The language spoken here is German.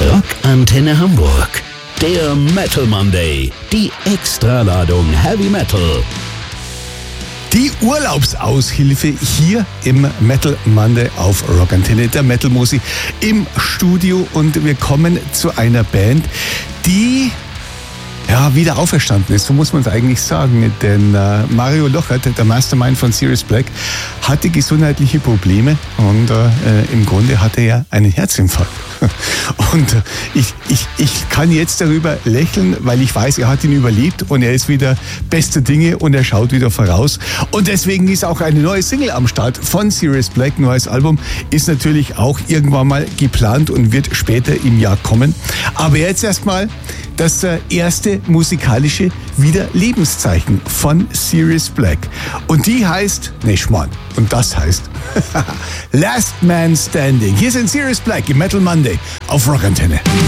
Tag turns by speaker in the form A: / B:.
A: Rock Antenne Hamburg. Der Metal Monday. Die Extraladung Heavy Metal.
B: Die Urlaubsaushilfe hier im Metal Monday auf Rock Antenne, der Metal Musi im Studio, und wir kommen zu einer Band, die wieder auferstanden ist, so muss man es eigentlich sagen, denn Mario Lochert, der Mastermind von Sirius Black, hatte gesundheitliche Probleme und im Grunde hatte er einen Herzinfarkt. Und ich kann jetzt darüber lächeln, weil ich weiß, er hat ihn überlebt und er ist wieder bester Dinge und er schaut wieder voraus. Und deswegen ist auch eine neue Single am Start von Sirius Black. Neues Album ist natürlich auch irgendwann mal geplant und wird später im Jahr kommen. Aber jetzt erstmal das erste musikalische Wiederlebenszeichen von Sirius Black. Und die heißt, und das heißt Last Man Standing. Hier sind Sirius Black im Metal Monday auf Rock Antenne.